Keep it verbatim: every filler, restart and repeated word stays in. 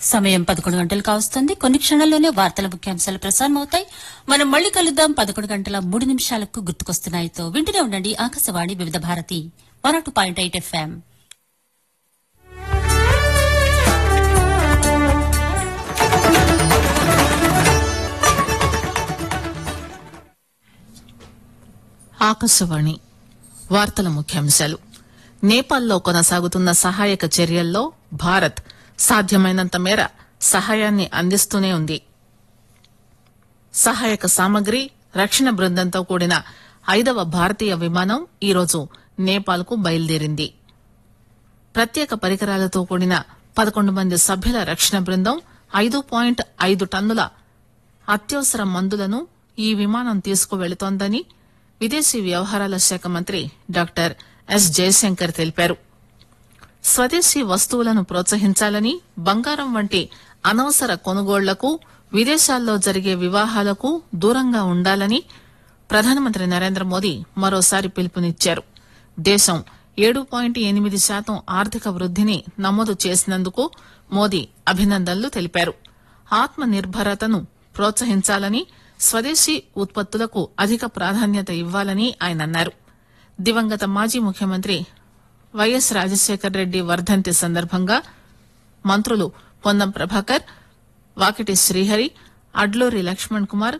సమయం పదకొండు గంటలు కావస్తుంది. కొన్ని క్షణాల్లోనే వార్తల ముఖ్యాంశాలు ప్రసారం అవుతాయి. మనం మళ్లీ కలుద్దాం పదకొండు గంటల మూడు నిమిషాలకు. గుర్తుకొస్తున్నాయితో వింటూనే ఉండండి ఆకాశవాణి వివిధ Bharati one two point eight FM. Akashvani వార్తల ముఖ్యాంశాలు. నేపాల్లో కొనసాగుతున్న సహాయక చర్యల్లో భారత్ సాధ్యమైనంత మేర సహాయాన్ని అందిస్తూనే ఉంది. సహాయక సామగ్రి, రక్షణ బృందంతో కూడిన ఐదవ భారతీయ విమానం ఈరోజు నేపాల్ కు బయలుదేరింది. ప్రత్యేక పరికరాలతో కూడిన పదకొండు మంది సభ్యుల రక్షణ బృందం ఐదు పాయింట్ ఐదు టన్నుల అత్యవసర మందులను ఈ విమానం తీసుకువెళుతోందని విదేశీ వ్యవహారాల శాఖ మంత్రి డాక్టర్ ఎస్ జయశంకర్ తెలిపారు. స్వదేశీ వస్తువులను ప్రోత్సహించాలని, బంగారం వంటి అనవసర కొనుగోళ్లకు, విదేశాల్లో జరిగే వివాహాలకు దూరంగా ఉండాలని ప్రధానమంత్రి నరేంద్ర మోదీ మరోసారి పిలుపునిచ్చారు. దేశం ఏడు పాయింట్ ఎనిమిది శాతం ఆర్థిక వృద్దిని నమోదు చేసినందుకు మోదీ అభినందనలు తెలిపారు. ఆత్మ నిర్భరతను ప్రోత్సహించాలని, స్వదేశీ ఉత్పత్తులకు అధిక ప్రాధాన్యత ఇవ్వాలని ఆయన అన్నారు. దివంగత మాజీ ముఖ్యమంత్రి వైఎస్ రాజశేఖర్ రెడ్డి వర్ధంతి సందర్భంగా మంత్రులు పొన్నం ప్రభాకర్, వాకిటి శ్రీహరి, అడ్లూరి లక్ష్మణ్ కుమార్,